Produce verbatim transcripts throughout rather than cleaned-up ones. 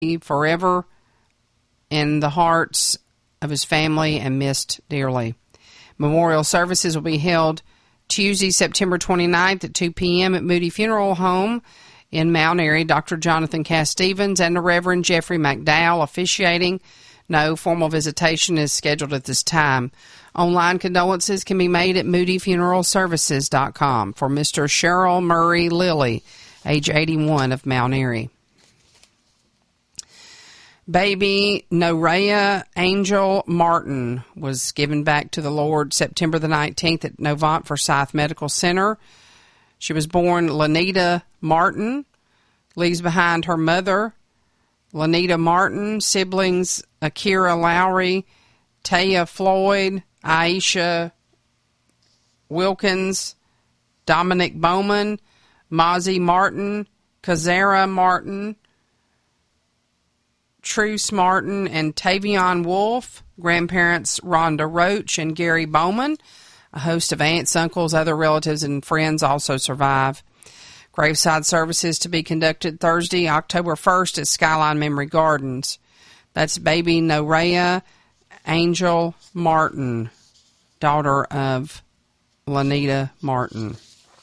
forever in the hearts of his family and missed dearly. Memorial services will be held Tuesday, September twenty-ninth at two p.m. at Moody Funeral Home in Mount Airy. Doctor Jonathan Cass Stevens and the Reverend Jeffrey McDowell officiating. No formal visitation is scheduled at this time. Online condolences can be made at moody funeral services dot com for Mister Cheryl Murray Lilly, age eighty-one, of Mount Airy. Baby Norea Angel Martin was given back to the Lord September the nineteenth at Novant Forsyth Medical Center. She was born Lanita Martin, leaves behind her mother, Lanita Martin, siblings Akira Lowry, Taya Floyd, Aisha Wilkins, Dominic Bowman, Mozzie Martin, Kazara Martin, Truce Martin, and Tavion Wolf. Grandparents Rhonda Roach and Gary Bowman. A host of aunts, uncles, other relatives, and friends also survive. Graveside services to be conducted Thursday, October first at Skyline Memory Gardens. That's baby Norea Angel Martin, daughter of Lanita Martin.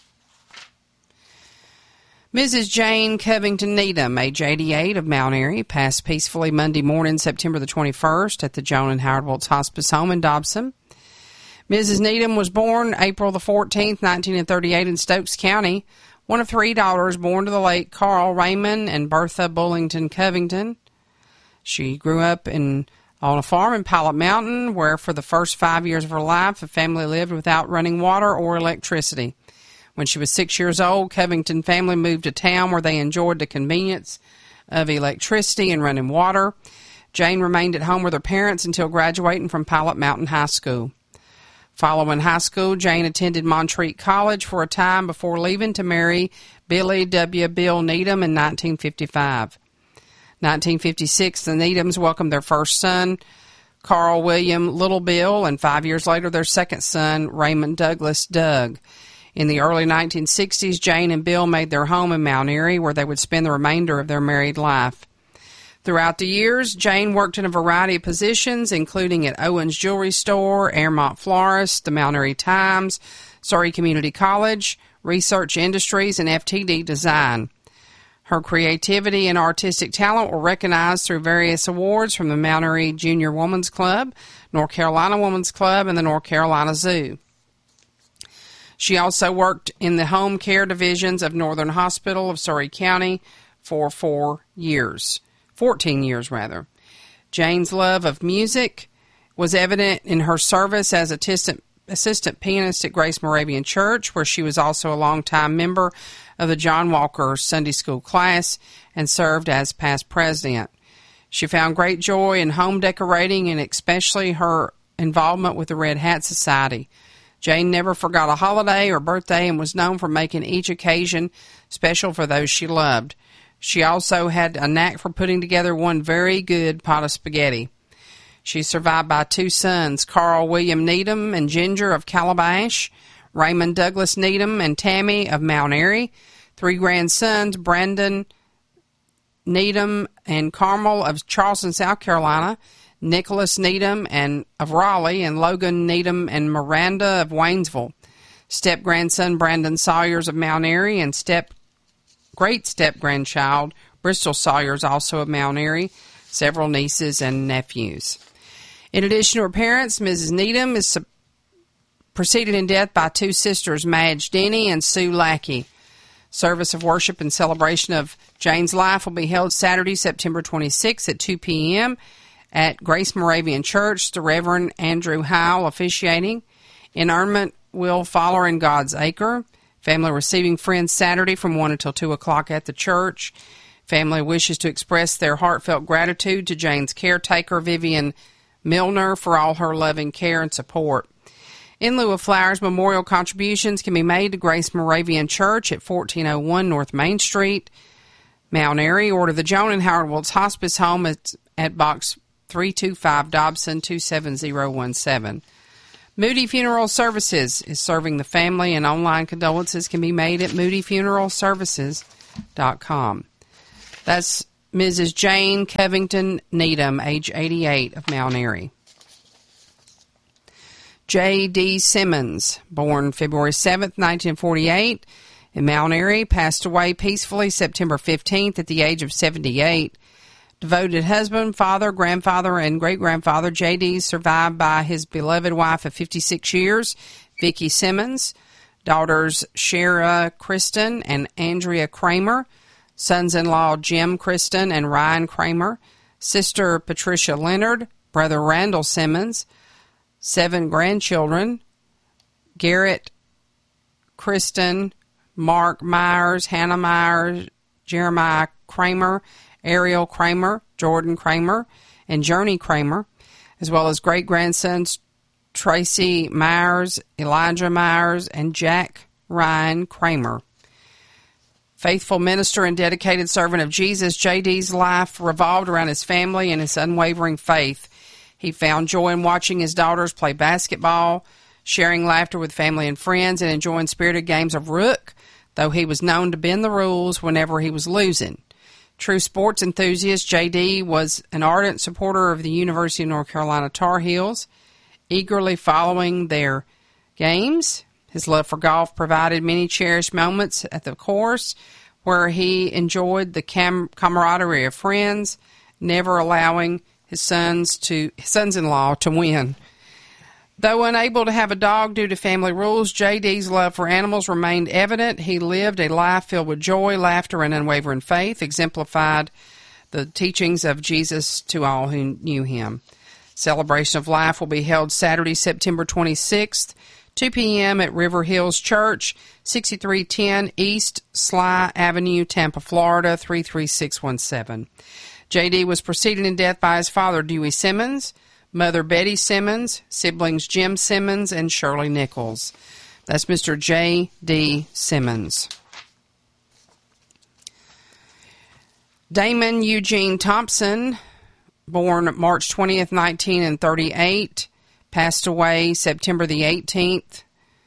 Missus Jane Covington Needham, age eighty-eight, of Mount Airy, passed peacefully Monday morning, September the twenty-first, at the Joan and Howard Wiltz Hospice Home in Dobson. Missus Needham was born April the fourteenth, nineteen thirty-eight, in Stokes County, one of three daughters born to the late Carl Raymond and Bertha Bullington Covington. She grew up in on a farm in Pilot Mountain, where for the first five years of her life, the family lived without running water or electricity. When she was six years old, Covington family moved to town where they enjoyed the convenience of electricity and running water. Jane remained at home with her parents until graduating from Pilot Mountain High School. Following high school, Jane attended Montreat College for a time before leaving to marry Billy W. Bill Needham in nineteen fifty-five. nineteen fifty-six, the Needhams welcomed their first son, Carl William Little Bill, and five years later their second son, Raymond Douglas Doug. In the early nineteen sixties, Jane and Bill made their home in Mount Airy, where they would spend the remainder of their married life. Throughout the years, Jane worked in a variety of positions, including at Owens Jewelry Store, Airmont Florist, the Mount Airy Times, Surrey Community College, Research Industries, and F T D Design. Her creativity and artistic talent were recognized through various awards from the Mount Airy Junior Women's Club, North Carolina Women's Club, and the North Carolina Zoo. She also worked in the home care divisions of Northern Hospital of Surrey County for four years, fourteen years rather. Jane's love of music was evident in her service as assistant, assistant pianist at Grace Moravian Church, where she was also a longtime member of the John Walker Sunday School class and served as past president. She found great joy in home decorating and especially her involvement with the Red Hat Society. Jane never forgot a holiday or birthday and was known for making each occasion special for those she loved. She also had a knack for putting together one very good pot of spaghetti. She's survived by two sons, Carl William Needham and Ginger of Calabash, Raymond Douglas Needham and Tammy of Mount Airy, three grandsons, Brandon Needham and Carmel of Charleston, South Carolina, Nicholas Needham and of Raleigh, and Logan Needham and Miranda of Waynesville. Step-grandson Brandon Sawyers of Mount Airy, and step great-step-grandchild Bristol Sawyers, also of Mount Airy, several nieces and nephews. In addition to her parents, Missus Needham is su- preceded in death by two sisters, Madge Denny and Sue Lackey. Service of worship and celebration of Jane's life will be held Saturday, September twenty-sixth at two p.m., at Grace Moravian Church, the Reverend Andrew Howell officiating. Interment will follow in God's Acre. Family receiving friends Saturday from one until two o'clock at the church. Family wishes to express their heartfelt gratitude to Jane's caretaker, Vivian Milner, for all her loving care and support. In lieu of flowers, memorial contributions can be made to Grace Moravian Church at fourteen oh one North Main Street, Mount Airy, or to the Joan and Howard Wiltz Hospice Home at, at Box three two five Dobson, two seven zero one seven. Moody Funeral Services is serving the family, and online condolences can be made at moody funeral services dot com. That's Missus Jane Covington Needham, age eighty-eight, of Mount Airy. J D. Simmons, born February seventh, nineteen forty-eight, in Mount Airy, passed away peacefully September fifteenth at the age of seventy-eight. Devoted husband, father, grandfather, and great-grandfather, J D is survived by his beloved wife of fifty-six years, Vicki Simmons, daughters Shara Kristen and Andrea Kramer, sons-in-law Jim Kristen and Ryan Kramer, sister Patricia Leonard, brother Randall Simmons, seven grandchildren, Garrett Kristen, Mark Myers, Hannah Myers, Jeremiah Kramer, Ariel Kramer, Jordan Kramer, and Journey Kramer, as well as great-grandsons Tracy Myers, Elijah Myers, and Jack Ryan Kramer. Faithful minister and dedicated servant of Jesus, J D's life revolved around his family and his unwavering faith. He found joy in watching his daughters play basketball, sharing laughter with family and friends, and enjoying spirited games of rook, though he was known to bend the rules whenever he was losing. True sports enthusiast, J D was an ardent supporter of the University of North Carolina Tar Heels, eagerly following their games. His love for golf provided many cherished moments at the course, where he enjoyed the cam- camaraderie of friends, never allowing his sons to his sons-in-law to win. Though unable to have a dog due to family rules, J D's love for animals remained evident. He lived a life filled with joy, laughter, and unwavering faith, exemplified the teachings of Jesus to all who knew him. Celebration of Life will be held Saturday, September twenty-sixth, two p.m. at River Hills Church, sixty-three ten East Sly Avenue, Tampa, Florida, three three six one seven. J D was preceded in death by his father, Dewey Simmons, mother, Betty Simmons, siblings Jim Simmons and Shirley Nichols. That's Mister J D. Simmons. Damon Eugene Thompson, born March twentieth, nineteen thirty-eight, passed away September the eighteenth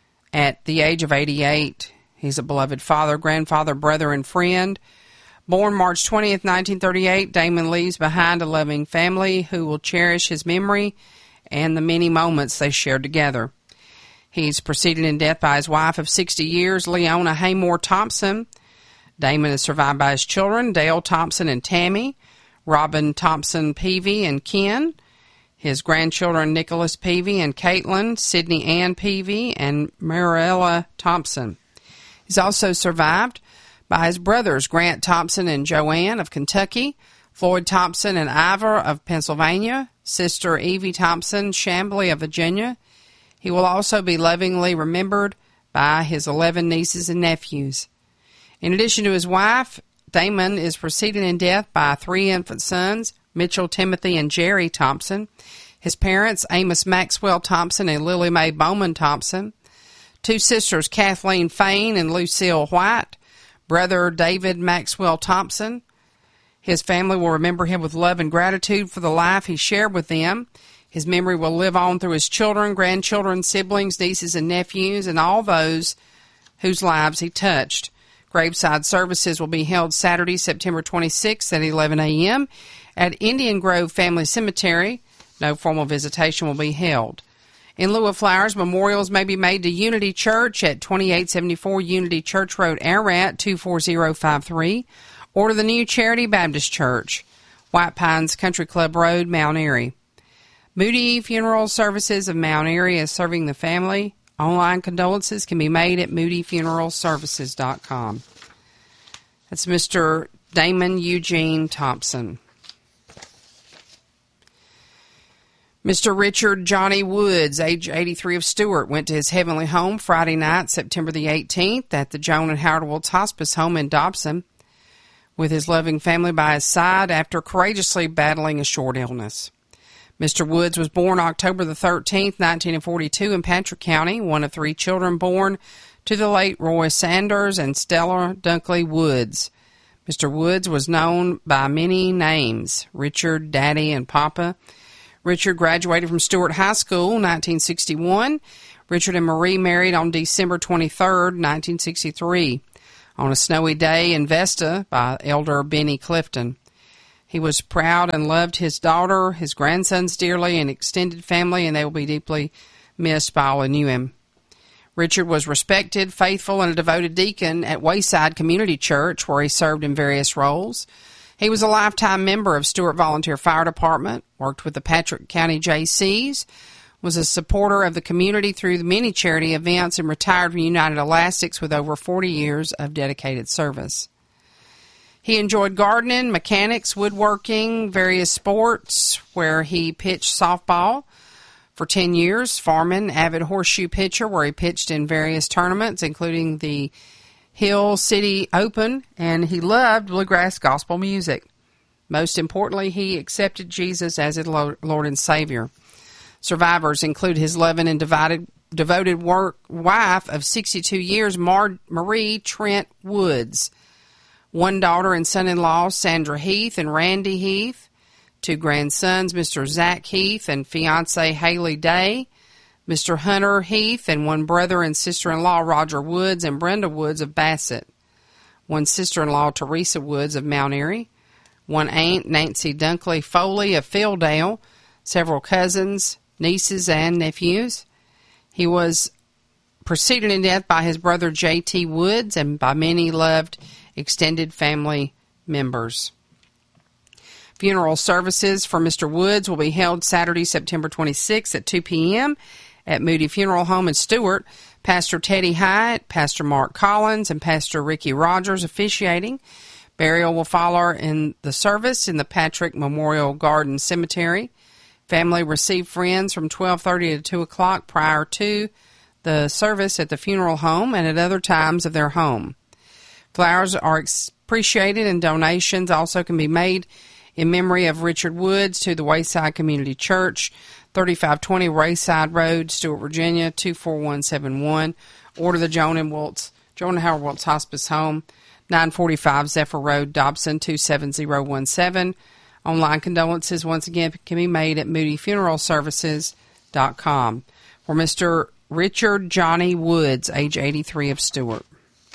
at the age of eighty-eight. He's a beloved father, grandfather, brother, and friend. Born March twentieth, nineteen thirty-eight, Damon leaves behind a loving family who will cherish his memory and the many moments they shared together. He's preceded in death by his wife of sixty years, Leona Haymore Thompson. Damon is survived by his children, Dale Thompson and Tammy, Robin Thompson Peavy and Ken, his grandchildren Nicholas Peavy and Caitlin, Sydney Ann Peavy, and Marilla Thompson. He's also survived by his brothers Grant Thompson and Joanne of Kentucky, Floyd Thompson and Ivor of Pennsylvania, sister Evie Thompson Chambly of Virginia. He will also be lovingly remembered by his eleven nieces and nephews. In addition to his wife, Damon is preceded in death by three infant sons, Mitchell, Timothy, and Jerry Thompson, his parents, Amos Maxwell Thompson and Lily Mae Bowman Thompson, two sisters, Kathleen Fain and Lucille White, brother David Maxwell Thompson. His family will remember him with love and gratitude for the life he shared with them. His memory will live on through his children, grandchildren, siblings, nieces, and nephews, and all those whose lives he touched. Graveside services will be held Saturday, September twenty-sixth at eleven a.m. at Indian Grove Family Cemetery. No formal visitation will be held. In lieu of flowers, memorials may be made to Unity Church at twenty-eight seventy-four Unity Church Road, Ararat, two four zero five three, or to the New Charity Baptist Church, White Pines Country Club Road, Mount Airy. Moody Funeral Services of Mount Airy is serving the family. Online condolences can be made at moody funeral services dot com. That's Mister Damon Eugene Thompson. Mister Richard Johnny Woods, age eighty-three, of Stewart, went to his heavenly home Friday night, September the eighteenth, at the Joan and Howard Wilts Hospice Home in Dobson, with his loving family by his side after courageously battling a short illness. Mister Woods was born October the thirteenth, nineteen forty-two, in Patrick County, one of three children born to the late Roy Sanders and Stella Dunkley Woods. Mister Woods was known by many names: Richard, Daddy, and Papa. Richard graduated from Stewart High School in nineteen sixty-one. Richard and Marie married on December twenty-third, nineteen sixty-three, on a snowy day in Vesta by Elder Benny Clifton. He was proud and loved his daughter, his grandsons dearly, and extended family, and they will be deeply missed by all who knew him. Richard was respected, faithful, and a devoted deacon at Wayside Community Church, where he served in various roles. He was a lifetime member of Stuart Volunteer Fire Department, worked with the Patrick County J Cs, was a supporter of the community through the many charity events, and retired from United Elastics with over forty years of dedicated service. He enjoyed gardening, mechanics, woodworking, various sports, where he pitched softball for ten years, farming, avid horseshoe pitcher, where he pitched in various tournaments, including the Hill City Open, and he loved bluegrass gospel music. Most importantly, he accepted Jesus as his Lord and Savior. Survivors include his loving and divided, devoted work, wife of sixty-two years, Mar- Marie Trent Woods, one daughter and son-in-law, Sandra Heath and Randy Heath, two grandsons, Mister Zach Heath and fiancée Haley Day, Mister Hunter Heath, and one brother and sister-in-law, Roger Woods and Brenda Woods of Bassett, one sister-in-law, Teresa Woods of Mount Airy, one aunt, Nancy Dunkley Foley of Fieldale, several cousins, nieces, and nephews. He was preceded in death by his brother J T Woods and by many loved extended family members. Funeral services for Mister Woods will be held Saturday, September twenty-sixth at two p.m. at Moody Funeral Home in Stuart. Pastor Teddy Hyatt, Pastor Mark Collins, and Pastor Ricky Rogers officiating. Burial will follow in the service in the Patrick Memorial Garden Cemetery. Family receive friends from twelve thirty to two o'clock prior to the service at the funeral home and at other times of their home. Flowers are appreciated, and donations also can be made in memory of Richard Woods to the Wayside Community Church, thirty-five twenty Wayside Road, Stuart, Virginia, two four one seven one, or to the Joan and Wiltz, Joan and Howard Wiltz Hospice Home, nine forty-five Zephyr Road, Dobson, two seven zero one seven. Online condolences, once again, can be made at moody funeral services dot com. For Mister Richard Johnny Woods, age eighty-three, of Stuart.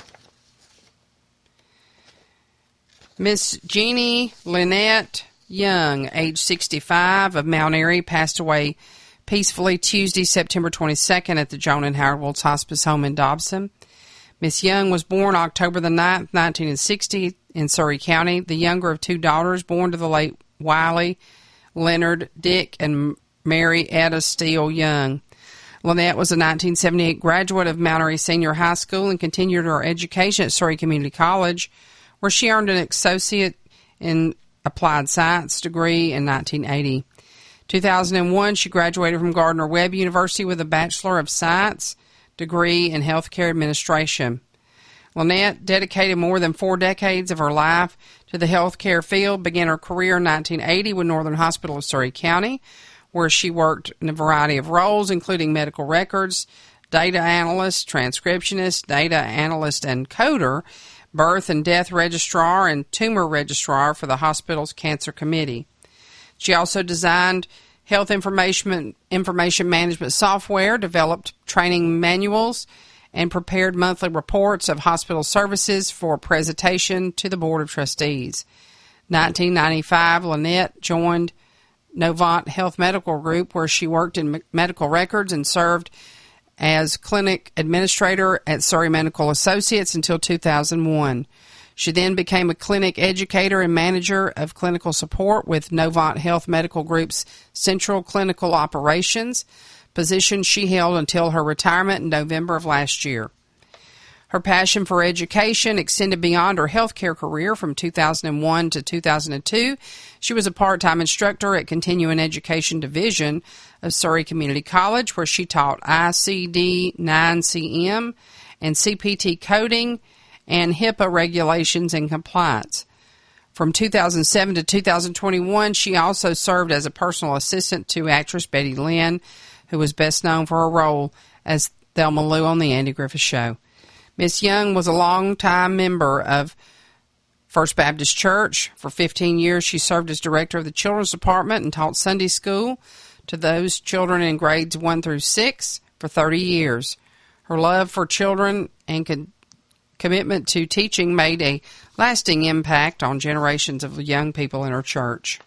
Miss Jeannie Lynette Young, age sixty-five, of Mount Airy, passed away peacefully Tuesday, September twenty-second, at the Joan and Howard Wiltz Hospice Home in Dobson. Miss Young was born October the ninth, nineteen sixty, in Surrey County, the younger of two daughters born to the late Wiley, Leonard, Dick, and Mary Etta Steele Young. Lynette was a nineteen seventy-eight graduate of Mount Airy Senior High School and continued her education at Surrey Community College, where she earned an associate in applied science degree in nineteen eighty. two thousand one, she graduated from Gardner-Webb University with a Bachelor of Science degree in healthcare administration. Lynette dedicated more than four decades of her life to the healthcare field, began her career in nineteen eighty with Northern Hospital of Surrey County, where she worked in a variety of roles, including medical records, data analyst, transcriptionist, data analyst and coder, birth and death registrar, and tumor registrar for the hospital's cancer committee. She also designed health information information management software, developed training manuals, and prepared monthly reports of hospital services for presentation to the Board of Trustees. nineteen ninety-five, Lynette joined Novant Health Medical Group, where she worked in medical records and served as clinic administrator at Surrey Medical Associates until two thousand one. She then became a clinic educator and manager of clinical support with Novant Health Medical Group's Central Clinical Operations, position she held until her retirement in November of last year. Her passion for education extended beyond her healthcare career. From two thousand one to two thousand two, she was a part-time instructor at Continuing Education Division of Surrey Community College, where she taught I C D nine C M and C P T coding and HIPAA regulations and compliance. From two thousand seven to two thousand twenty-one, she also served as a personal assistant to actress Betty Lynn, who was best known for her role as Thelma Lou on The Andy Griffith Show. Miss Young was a longtime member of First Baptist Church. For fifteen years, she served as director of the Children's Department and taught Sunday school to those children in grades one through six for thirty years. Her love for children and con- commitment to teaching made a lasting impact on generations of young people in her church.